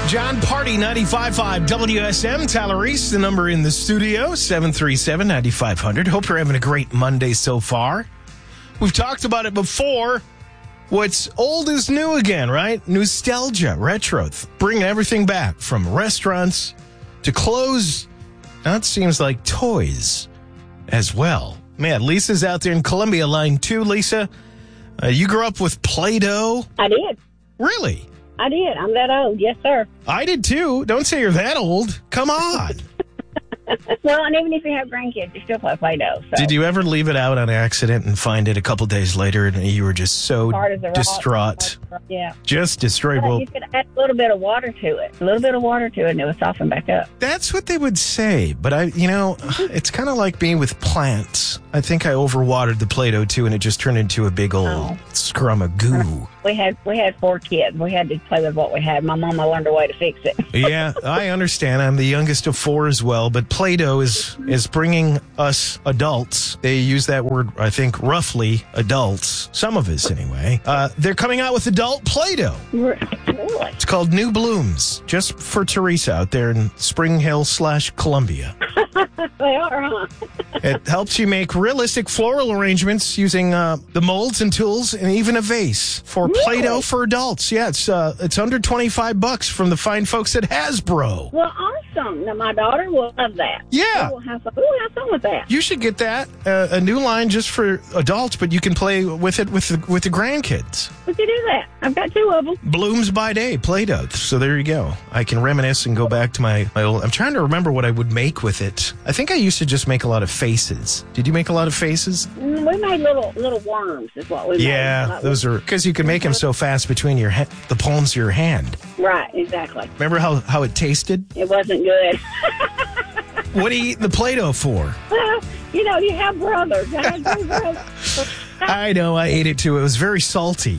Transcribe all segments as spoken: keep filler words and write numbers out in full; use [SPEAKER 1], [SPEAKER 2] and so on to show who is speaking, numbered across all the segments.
[SPEAKER 1] John Party, ninety-five point five W S M. Tyler Reese, the number in the studio, seven three seven, nine five zero zero. Hope you're having a great Monday so far. We've talked about it before. What's old is new again, right? Nostalgia, retro, bringing everything back from restaurants to clothes. Now it seems like toys as well. Man, Lisa's out there in Columbia, line two. Lisa, uh, you grew up with Play-Doh?
[SPEAKER 2] I did.
[SPEAKER 1] Really?
[SPEAKER 2] I did. I'm that old. Yes, sir.
[SPEAKER 1] I did too. Don't say you're that old. Come on.
[SPEAKER 2] Well, and even if you have grandkids, you still play Play-Doh. So.
[SPEAKER 1] Did you ever leave it out on accident and find it a couple days later and you were just so distraught?
[SPEAKER 2] Yeah.
[SPEAKER 1] Just destroyed.
[SPEAKER 2] Well,
[SPEAKER 1] well,
[SPEAKER 2] you could add a little bit of water to it. A little bit of water to it and it would soften back up.
[SPEAKER 1] That's what they would say. But I, you know, it's kind of like being with plants. I think I overwatered the Play-Doh too and it just turned into a big old
[SPEAKER 2] oh.
[SPEAKER 1] scrum of goo.
[SPEAKER 2] We had we had four kids. We had to play with what we had. My mama learned a way to fix it.
[SPEAKER 1] Yeah, I understand. I'm the youngest of four as well. But Play-Doh is, is bringing us adults. They use that word, I think, roughly adults. Some of us, anyway. Uh, they're coming out with adult Play-Doh.
[SPEAKER 2] Really?
[SPEAKER 1] It's called New Blooms, just for Teresa out there in Spring Hill slash Columbia.
[SPEAKER 2] They are, huh?
[SPEAKER 1] It helps you make realistic floral arrangements using uh, the molds and tools and even a vase for
[SPEAKER 2] Really?
[SPEAKER 1] Play-Doh for adults. Yeah, it's uh, it's under twenty-five bucks from the fine folks at Hasbro.
[SPEAKER 2] Well, awesome. Now, my daughter will love that.
[SPEAKER 1] Yeah.
[SPEAKER 2] We'll have fun, we'll have fun with that.
[SPEAKER 1] You should get that, uh, a new line just for adults, but you can play with it with the, with the grandkids.
[SPEAKER 2] We could do that. I've got two of them.
[SPEAKER 1] Blooms by day, Play-Doh. So there you go. I can reminisce and go back to my, my old... I'm trying to remember what I would make with it. I think I used to just make a lot of faces. Did you make a lot of faces?
[SPEAKER 2] Mm, we made little little worms is what we
[SPEAKER 1] yeah,
[SPEAKER 2] made.
[SPEAKER 1] Yeah, those are... Because you can make them so fast between your ha- the palms of your hand.
[SPEAKER 2] Right, exactly.
[SPEAKER 1] Remember how, how it tasted?
[SPEAKER 2] It wasn't good.
[SPEAKER 1] What do you eat the Play-Doh for?
[SPEAKER 2] Well, you know, you have brothers. I had two brothers.
[SPEAKER 1] I know, I ate it too. It was very salty.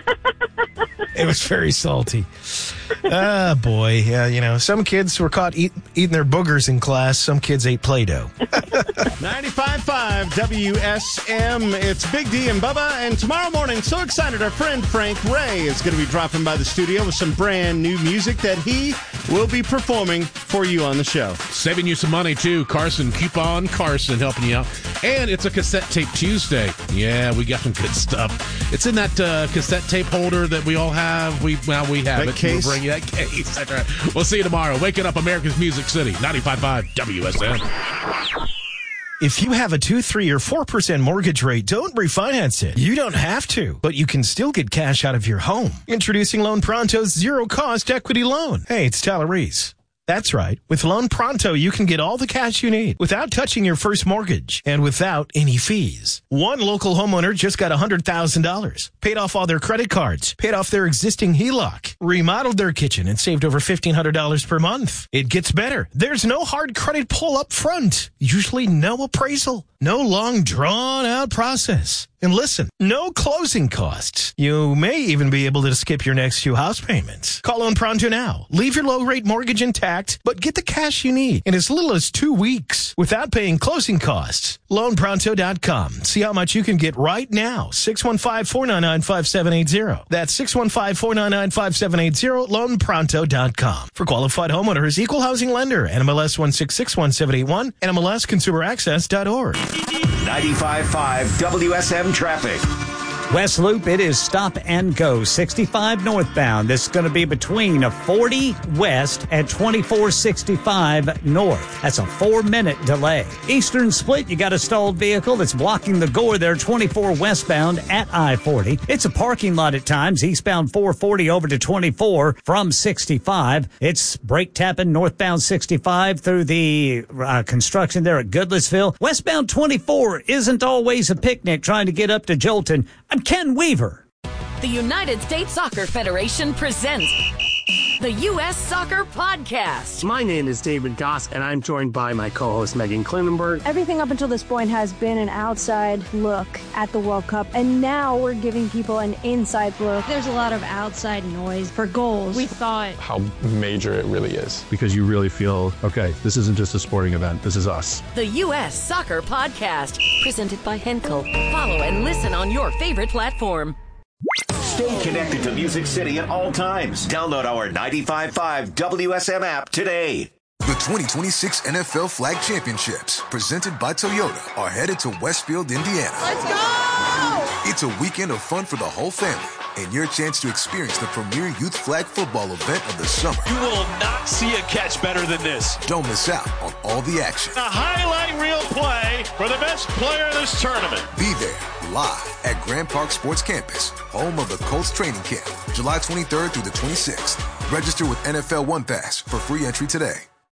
[SPEAKER 1] It was very salty. Ah, boy. Yeah, you know, some kids were caught eat, eating their boogers in class. Some kids ate Play-Doh.
[SPEAKER 3] ninety-five point five W S M. It's Big D and Bubba. And tomorrow morning, so excited, our friend Frank Ray is going to be dropping by the studio with some brand new music that he will be performing for you on the show.
[SPEAKER 4] Saving you some money, too. Carson, Coupon Carson helping you out. And it's a cassette tape Tuesday. Yeah, we got some good stuff. It's in that uh, cassette tape holder that we all have. We Well, we have
[SPEAKER 3] that
[SPEAKER 4] it.
[SPEAKER 3] Case.
[SPEAKER 4] We'll bring you that case. That's right. We'll see you tomorrow. Waking up America's Music City. ninety-five point five W S M.
[SPEAKER 1] If you have a two, three, or four percent mortgage rate, don't refinance it. You don't have to, but you can still get cash out of your home. Introducing Loan Pronto's zero-cost equity loan. Hey, it's Tyler Reese. That's right. With Loan Pronto, you can get all the cash you need without touching your first mortgage and without any fees. One local homeowner just got one hundred thousand dollars, paid off all their credit cards, paid off their existing H E L O C, remodeled their kitchen, and saved over fifteen hundred dollars per month. It gets better. There's no hard credit pull up front, usually no appraisal, no long drawn-out process. And listen, no closing costs. You may even be able to skip your next few house payments. Call Loan Pronto now. Leave your low-rate mortgage intact, but get the cash you need in as little as two weeks without paying closing costs. loan pronto dot com. See how much you can get right now. six one five, four nine nine, five seven eight zero. That's six one five, four nine nine, five seven eight zero. loan pronto dot com. For qualified homeowners, equal housing lender, N M L S one six six one seven eight one, N M L S consumer access dot org.
[SPEAKER 5] ninety-five point five W S M traffic.
[SPEAKER 6] West Loop, it is stop and go. sixty-five northbound. This is going to be between a forty west and twenty-four sixty-five north. That's a four-minute delay. Eastern Split, you got a stalled vehicle that's blocking the Gore there, twenty-four westbound at I forty. It's a parking lot at times. Eastbound four forty over to twenty-four from sixty-five. It's brake tapping northbound sixty-five through the uh, construction there at Goodlettsville. Westbound twenty-four isn't always a picnic trying to get up to Jolton. I'm Ken Weaver.
[SPEAKER 7] The United States Soccer Federation presents the U S Soccer Podcast.
[SPEAKER 8] My name is David Goss, and I'm joined by my co-host Megan Klinenberg.
[SPEAKER 9] Everything up until this point has been an outside look at the World Cup, and now we're giving people an inside look.
[SPEAKER 10] There's a lot of outside noise for goals. We thought
[SPEAKER 11] how major it really is.
[SPEAKER 12] Because you really feel, okay, this isn't just a sporting event, this is us.
[SPEAKER 7] The U S Soccer Podcast, presented by Henkel. Follow and listen on your favorite platform.
[SPEAKER 5] Stay connected to Music City at all times. Download our ninety-five point five W S M app today.
[SPEAKER 13] The twenty twenty-six N F L Flag Championships, presented by Toyota, are headed to Westfield, Indiana.
[SPEAKER 14] Let's go!
[SPEAKER 13] It's a weekend of fun for the whole family and your chance to experience the premier youth flag football event of the summer.
[SPEAKER 14] You will not see a catch better than this.
[SPEAKER 13] Don't miss out on all the action.
[SPEAKER 14] A highlight reel play for the best player in this tournament.
[SPEAKER 13] Be there live at Grand Park Sports Campus, home of the Colts training camp, July twenty-third through the twenty-sixth. Register with N F L One Pass for free entry today.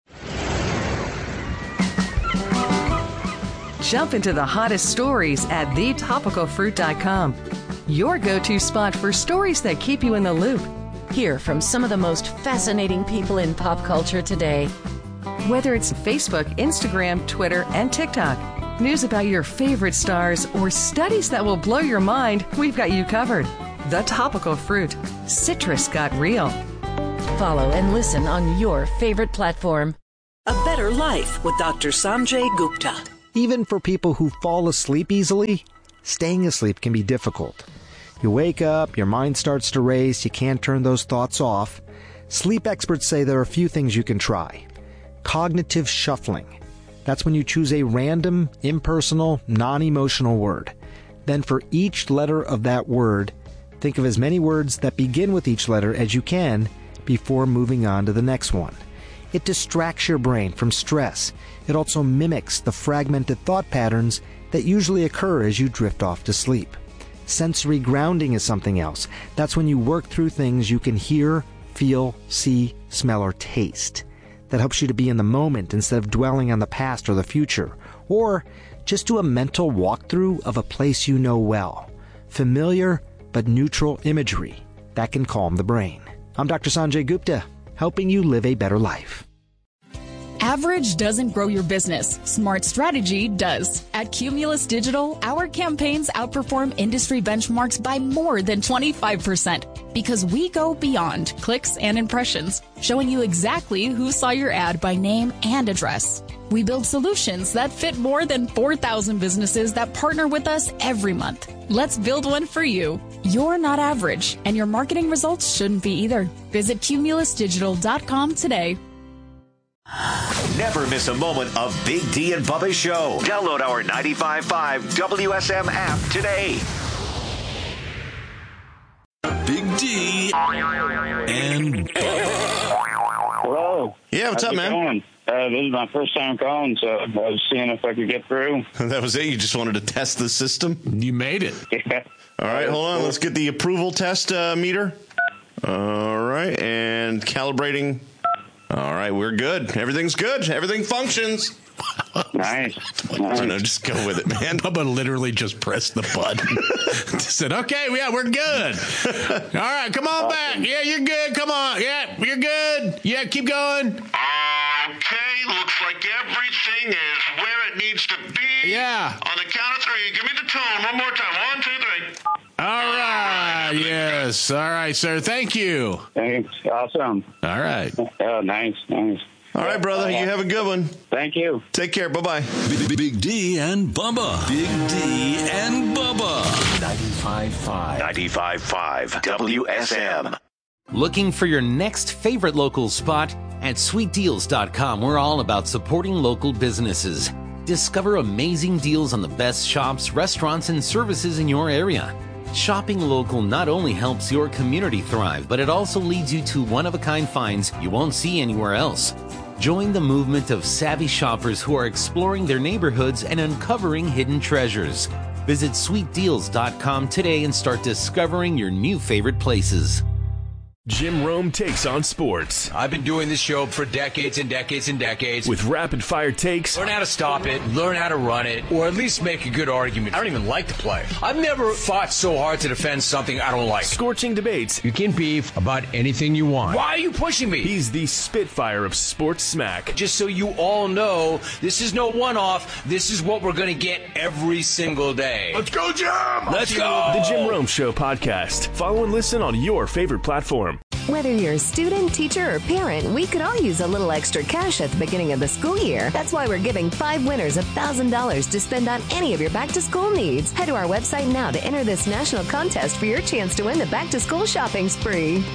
[SPEAKER 15] Jump into the hottest stories at the topical fruit dot com. Your go-to spot for stories that keep you in the loop.
[SPEAKER 7] Hear from some of the most fascinating people in pop culture today.
[SPEAKER 15] Whether it's Facebook, Instagram, Twitter, and TikTok, news about your favorite stars, or studies that will blow your mind, we've got you covered. The Topical Fruit. Citrus got real.
[SPEAKER 7] Follow and listen on your favorite platform.
[SPEAKER 16] A Better Life with Doctor Sanjay Gupta.
[SPEAKER 17] Even for people who fall asleep easily, staying asleep can be difficult. You wake up, your mind starts to race, you can't turn those thoughts off. Sleep experts say there are a few things you can try. Cognitive shuffling. That's when you choose a random, impersonal, non-emotional word. Then for each letter of that word, think of as many words that begin with each letter as you can before moving on to the next one. It distracts your brain from stress. It also mimics the fragmented thought patterns that usually occur as you drift off to sleep. Sensory grounding is something else. That's when you work through things you can hear, feel, see, smell, or taste. That helps you to be in the moment instead of dwelling on the past or the future. Or just do a mental walkthrough of a place you know well. Familiar but neutral imagery. That can calm the brain. I'm Doctor Sanjay Gupta, helping you live a better life.
[SPEAKER 18] Average doesn't grow your business. Smart strategy does. At Cumulus Digital, our campaigns outperform industry benchmarks by more than twenty-five percent because we go beyond clicks and impressions, showing you exactly who saw your ad by name and address. We build solutions that fit more than four thousand businesses that partner with us every month. Let's build one for you. You're not average, and your marketing results shouldn't be either. Visit cumulus digital dot com today.
[SPEAKER 5] Never miss a moment of Big D and Bubba's show. Download our ninety-five point five W S M app today.
[SPEAKER 19] Big D and Bubba.
[SPEAKER 3] Hello. Yeah, what's
[SPEAKER 20] How's
[SPEAKER 3] up, man?
[SPEAKER 20] Going? Uh, this is my first time calling, so I was seeing if I could get through.
[SPEAKER 3] That was it? You just wanted to test the system?
[SPEAKER 4] You made it.
[SPEAKER 20] Yeah.
[SPEAKER 3] All right, hold on. Let's get the approval test uh, meter. All right, and calibrating. All right, we're good. Everything's good. Everything functions.
[SPEAKER 20] Nice.
[SPEAKER 3] I don't know, just go with it, man.
[SPEAKER 4] Bubba literally just pressed the button. Said, okay, yeah, we're good. All right, come on back. Yeah, you're good. Come on. Yeah, you're good. Yeah, keep going.
[SPEAKER 14] Okay, looks like everything is where it needs to be.
[SPEAKER 4] Yeah.
[SPEAKER 14] On the count of three, give me the tone one more time. One, two, three.
[SPEAKER 4] All right. Yes. All right, sir. Thank you.
[SPEAKER 20] Thanks. Awesome.
[SPEAKER 4] All right.
[SPEAKER 20] Oh, nice, nice.
[SPEAKER 3] All right, brother. You have a good one.
[SPEAKER 20] Thank you.
[SPEAKER 3] Take care. Bye-bye.
[SPEAKER 19] Big, Big D and Bubba. Big D and Bubba.
[SPEAKER 5] ninety-five point five. ninety-five point five W S M.
[SPEAKER 21] Looking for your next favorite local spot? At sweet deals dot com, we're all about supporting local businesses. Discover amazing deals on the best shops, restaurants, and services in your area. Shopping local not only helps your community thrive, but it also leads you to one-of-a-kind finds you won't see anywhere else. Join the movement of savvy shoppers who are exploring their neighborhoods and uncovering hidden treasures. Visit sweet deals dot com today and start discovering your new favorite places.
[SPEAKER 22] Jim Rome takes on sports.
[SPEAKER 23] I've been doing this show for decades and decades and decades.
[SPEAKER 22] With rapid-fire takes.
[SPEAKER 23] Learn how to stop it, learn how to run it, or at least make a good argument. I don't even like the play. I've never fought so hard to defend something I don't like.
[SPEAKER 22] Scorching debates.
[SPEAKER 23] You can beef about anything you want. Why are you pushing me?
[SPEAKER 22] He's the Spitfire of sports smack.
[SPEAKER 23] Just so you all know, this is no one-off. This is what we're going to get every single day.
[SPEAKER 22] Let's go, Jim!
[SPEAKER 23] Let's go!
[SPEAKER 22] The Jim Rome Show podcast. Follow and listen on your favorite platform.
[SPEAKER 1] Whether you're a student, teacher, or parent, we could all use a little extra cash at the beginning of the school year. That's why we're giving five winners one thousand dollars to spend on any of your back-to-school needs. Head to our website now to enter this national contest for your chance to win the back-to-school shopping spree.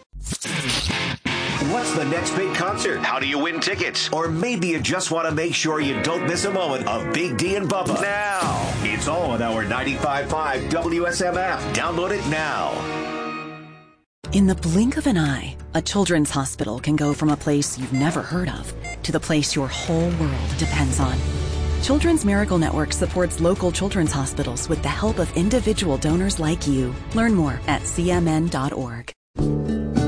[SPEAKER 5] What's the next big concert? How do you win tickets? Or maybe you just want to make sure you don't miss a moment of Big D and Bubba. Now, it's all on our ninety-five point five W S M app. Download it now.
[SPEAKER 2] In the blink of an eye, a children's hospital can go from a place you've never heard of to the place your whole world depends on. Children's Miracle Network supports local children's hospitals with the help of individual donors like you. Learn more at C M N dot org.